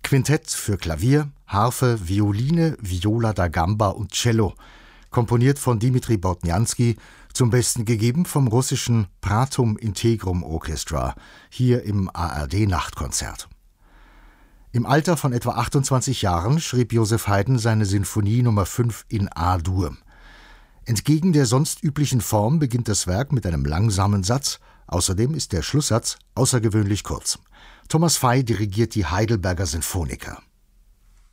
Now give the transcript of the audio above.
Quintett für Klavier, Harfe, Violine, Viola da Gamba und Cello, komponiert von Dimitri Bortniansky, zum Besten gegeben vom russischen Pratum Integrum Orchestra, hier im ARD-Nachtkonzert. Im Alter von etwa 28 Jahren schrieb Joseph Haydn seine Sinfonie Nummer 5 in A-Dur. Entgegen der sonst üblichen Form beginnt das Werk mit einem langsamen Satz, außerdem ist der Schlusssatz außergewöhnlich kurz. Thomas Fey dirigiert die Heidelberger Sinfoniker.